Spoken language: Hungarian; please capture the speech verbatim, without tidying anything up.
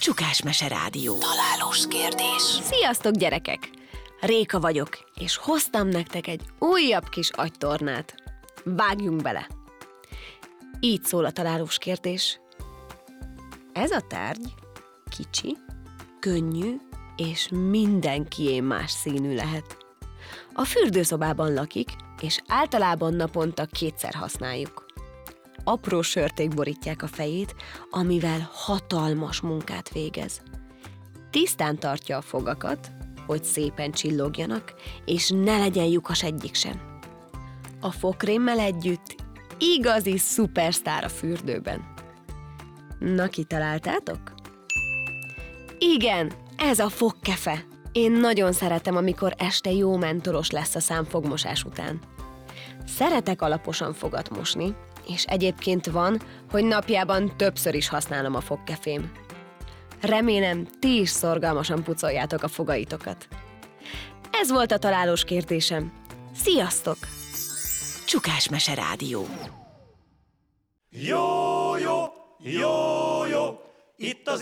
Csukásmese Rádió. Találós kérdés. Sziasztok, gyerekek! Réka vagyok, és hoztam nektek egy újabb kis agytornát. Vágjunk bele! Így szól a találós kérdés. Ez a tárgy kicsi, könnyű, és mindenkié más színű lehet. A fürdőszobában lakik, és általában naponta kétszer használjuk. Apró sörték borítják a fejét, amivel hatalmas munkát végez. Tisztán tartja a fogakat, hogy szépen csillogjanak, és ne legyen lyukas egyik sem. A fogkrémmel együtt igazi szupersztár a fürdőben. Na, kitaláltátok? Igen, ez a fogkefe. Én nagyon szeretem, amikor este jó mentolos lesz a szám fogmosás után. Szeretek alaposan fogat mosni, és egyébként van, hogy napjában többször is használom a fogkefém. Remélem, ti is szorgalmasan pucoljátok a fogaitokat. Ez volt a találós kérdésem. Sziasztok! Csukásmese Rádió. Jó, jó, jó, jó, itt az